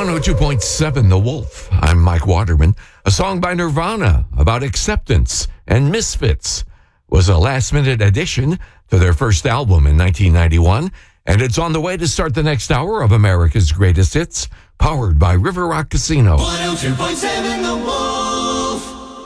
102.7 The Wolf. I'm Mike Waterman. A song by Nirvana about acceptance and misfits was a last-minute addition to their first album in 1991, and it's on the way to start the next hour of America's Greatest Hits, powered by River Rock Casino. 102.7 The Wolf.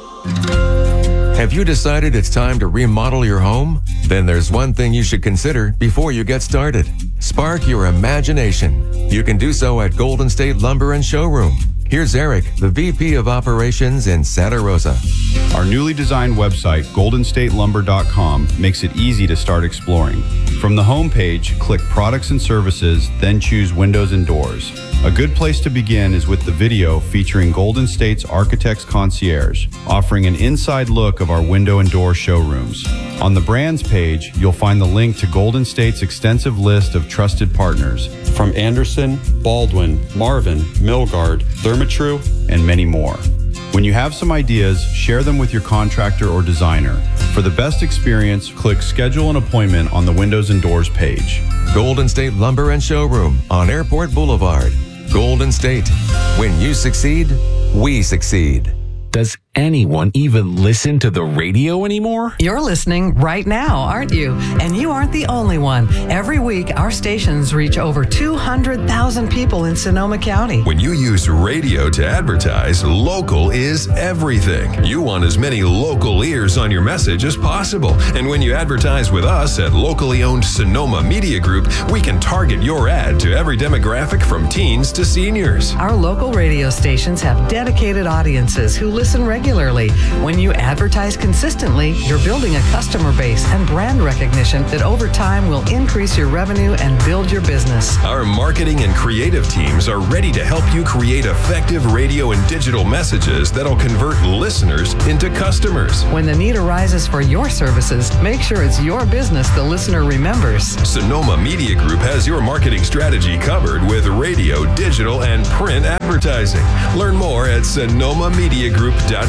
Have you decided it's time to remodel your home? Then there's one thing you should consider before you get started. Spark your imagination. You can do so at Golden State Lumber and Showroom. Here's Eric, the VP of Operations in Santa Rosa. Our newly designed website, goldenstatelumber.com, makes it easy to start exploring. From the homepage, click Products and Services, then choose Windows and Doors. A good place to begin is with the video featuring Golden State's Architects Concierge, offering an inside look of our window and door showrooms. On the brands page, you'll find the link to Golden State's extensive list of trusted partners, from Anderson, Baldwin, Marvin, Milgard, Therma-Tru, and many more. When you have some ideas, share them with your contractor or designer. For the best experience, click Schedule an Appointment on the Windows and Doors page. Golden State Lumber and Showroom on Airport Boulevard. Golden State. When you succeed, we succeed. Does anyone even listen to the radio anymore? You're listening right now, aren't you? And you aren't the only one. Every week, our stations reach over 200,000 people in Sonoma County. When you use radio to advertise, local is everything. You want as many local ears on your message as possible. And when you advertise with us at locally owned Sonoma Media Group, we can target your ad to every demographic from teens to seniors. Our local radio stations have dedicated audiences who listen regularly. When you advertise consistently, you're building a customer base and brand recognition that over time will increase your revenue and build your business. Our marketing and creative teams are ready to help you create effective radio and digital messages that'll convert listeners into customers. When the need arises for your services, make sure it's your business the listener remembers. Sonoma Media Group has your marketing strategy covered with radio, digital, and print advertising. Learn more at sonomamediagroup.com.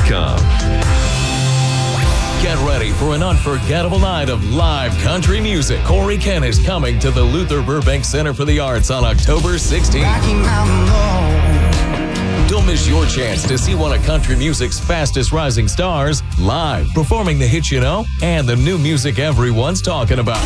Get ready for an unforgettable night of live country music. Corey Kent is coming to the Luther Burbank Center for the Arts on October 16th. Don't miss your chance to see one of country music's fastest rising stars live, performing the hits you know and the new music everyone's talking about.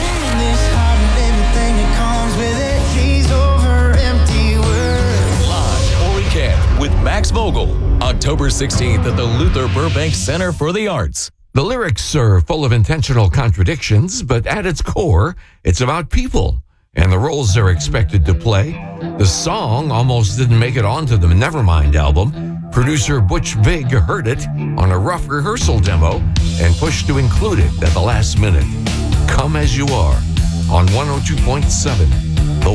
Live, Corey Kent with Max Vogel, October 16th at the Luther Burbank Center for the Arts. The lyrics are full of intentional contradictions, but at its core, it's about people and the roles they're expected to play. The song almost didn't make it onto the Nevermind album. Producer Butch Vig heard it on a rough rehearsal demo and pushed to include it at the last minute. Come As You Are on 102.7